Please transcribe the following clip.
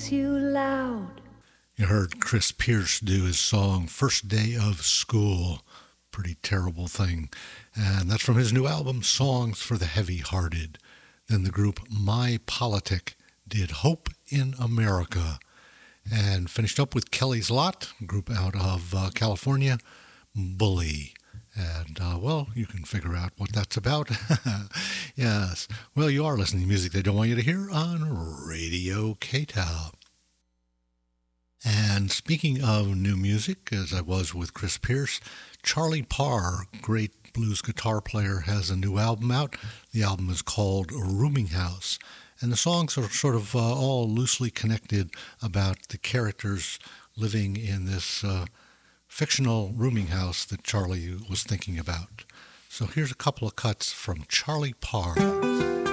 makes you loud. You heard Chris Pierce do his song First Day of School. Pretty terrible thing. And that's from his new album, Songs for the Heavy-Hearted. Then the group My Politic did Hope in America. And finished up with Kelly's Lot, a group out of California, Bully. And, well, you can figure out what that's about. Yes. Well, you are listening to music they don't want you to hear on Radio K-Town. And speaking of new music, as I was with Chris Pierce, Charlie Parr, great blues guitar player, has a new album out. The album is called Rooming House. And the songs are sort of all loosely connected about the characters living in this fictional rooming house that Charlie was thinking about. So here's a couple of cuts from Charlie Parr.